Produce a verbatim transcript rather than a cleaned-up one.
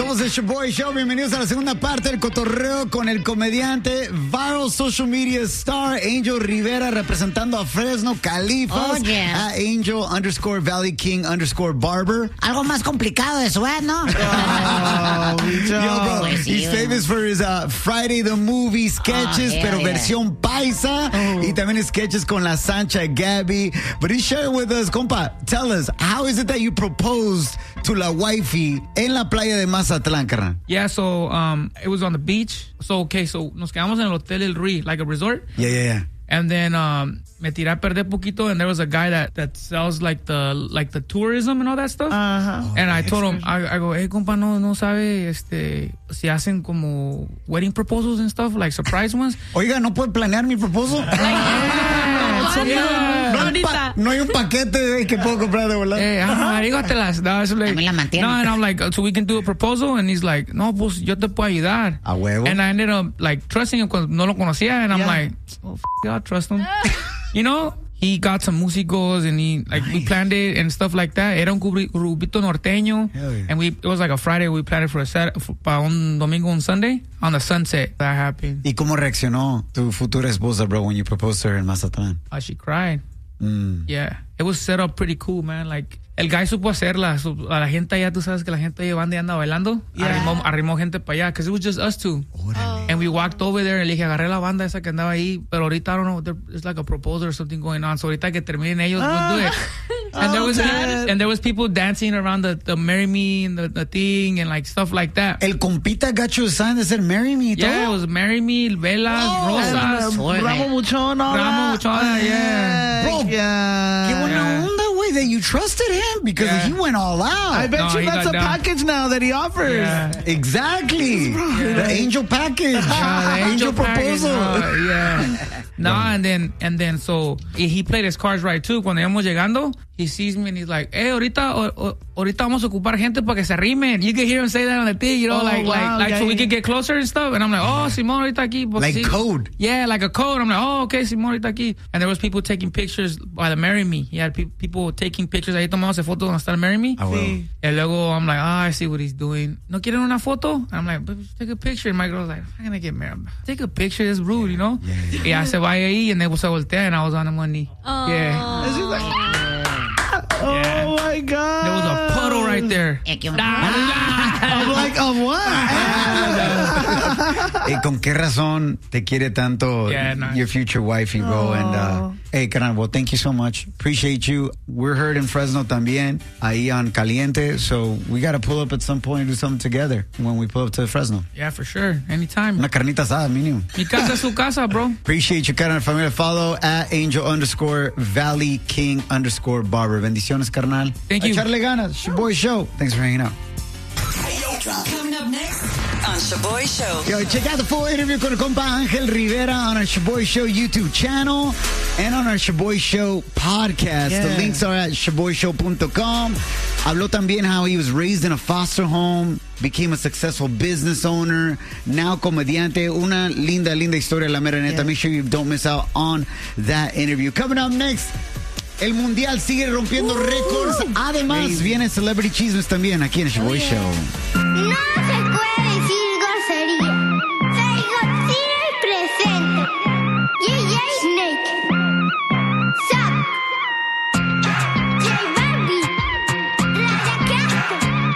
Somos el Shaboy Show. Bienvenidos a la segunda parte del cotorreo con el comediante, viral social media star, Angel Rivera, representando a Fresno, Califas. Oh, yeah. A Angel underscore Valley King underscore Barber. Algo más complicado de su edad, ¿no? Oh, Yo, bro, Pues sí, he's bueno. famous for his uh, Friday the Movie sketches, Oh, yeah, pero yeah. versión paisa. Oh. Y también sketches con la Sancha Gabby. But he shared with us, compa, tell us, how is it that you proposed to la wifey en la playa de Mazatlán, carnal? Yeah, so um, it was on the beach. So, okay, so nos quedamos en el Hotel El Ruiz, like a resort. Yeah, yeah, yeah. And then um, me tiré a perder poquito, and there was a guy that, that sells like the like the tourism and all that stuff. Uh-huh. And I told him, I, I go, hey, compa, no, no sabe este, si hacen como wedding proposals and stuff, like surprise ones. Oiga, ¿no puede planear mi proposal? Yeah, so, yeah. No, hay un pa- no hay un paquete que puedo comprar de volar. Hey, ajá, dígatelas. No, it's like, A mí la mantiene. no, and I'm like, so we can do a proposal, and he's like, no, pues yo te puedo ayudar. A huevo. And I ended up like trusting him because no lo conocía, and I'm Yeah. like, oh, f- it, I'll trust him. You know, he got some músicos, and he like we planned it and stuff like that. Era un gru- grupito norteño, Hell yeah. and we it was like a Friday. We planned it for a Sat for, para un domingo, un Sunday on the sunset. That happened. ¿Y cómo reaccionó tu futura esposa, bro, when you proposed to her in Mazatlán? Uh, she cried. Mm. Yeah, it was set up pretty cool, man. Like, el guy supo hacerla. Su- a la gente allá, tú sabes que la gente allá banda y anda bailando. Yeah. Arrimó, arrimó gente para allá, because it was just us two. Órale. And we walked over there, y le dije, agarré la banda esa que andaba ahí, pero ahorita, I don't know, there, there's like a proposal or something going on. So ahorita que terminen ellos, we'll do it. And there was and there was people dancing around the, the Marry Me and the, the thing and like stuff like that. El compita gacho de sign de ser Marry Me y todo. Yeah, it was Marry Me, velas, rosas, Suerte. Ramo Muchón, all Ramo that. Muchona, yeah. Bro, yeah. Qué buena Yeah. onda, güey, that you trusted him because Yeah. he went all out. I bet No, you he that's got a down. package now that he offers. Yeah. Exactly. The angel package. Uh, the angel, angel package, proposal. uh, yeah. No, and then and then so he he played his cards right too. Cuando íbamos llegando, he sees me and he's like, "Hey, ahorita o, o, ahorita vamos a ocupar gente para que se arrimen." You can hear him say that on the thing, you know, Oh, like wow, like like yeah, so we yeah. could get closer and stuff. And I'm like, "Oh, Simón ahorita aquí." Pues, Like sí. code. Yeah, like a code. I'm like, "Oh, okay, Simón ahorita aquí." And there was people taking pictures by the Marry Me. He had pe- people taking pictures. Ahí tomamos fotos donde está el Marry Me. Ah, huevo. Sí. And luego I'm like, ah, I see what he's doing. ¿No quieren una foto? And I'm like, but take a picture. And my girl's like, I'm gonna get married. Take a picture. It's rude, you know? Yeah, yeah. Y ya se va ahí, and then se voltea, and I was on one knee. Yeah. And she's like, oh Yeah. my God. There was a puddle right there. Eh, qué- I'm like, of what? ¿Y con qué razón te quiere tanto Yeah, nice. your future wifey, bro? Oh. And, uh, hey, carnal, well, thank you so much. Appreciate you. We're heard in Fresno también, ahí on Caliente. So we got to pull up at some point and do something together when we pull up to Fresno. Yeah, for sure. Anytime. Una carnita asada, mínimo. Mi casa es su casa, bro. Appreciate you, carnal. Familia, follow at Angel underscore Valley King underscore Barber. Bendiciones, carnal. Thank you. Echarle ganas. It's your boy show. Thanks for hanging out. Coming up next on Shaboy Show. Yo, check out the full interview con el compa Ángel Rivera on our Shaboy Show YouTube channel and on our Shaboy Show podcast. Yeah. The links are at shaboy show dot com. Habló también how he was raised in a foster home, became a successful business owner, now comediante. Una linda, linda historia, la mera neta. Yeah. Make sure you don't miss out on that interview. Coming up next, el Mundial sigue rompiendo récords. Además, Crazy. vienen Celebrity Chismes también aquí en el Shaboy Show. ¡No!